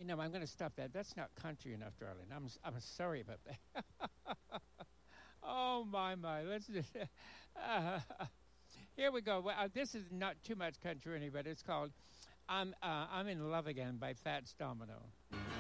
I'm going to stop that. That's not country enough, darling. I'm sorry about that. Oh my. Let's just uh, here we go. Well, this is not too much country, but it's called "I'm in Love Again" by Fats Domino.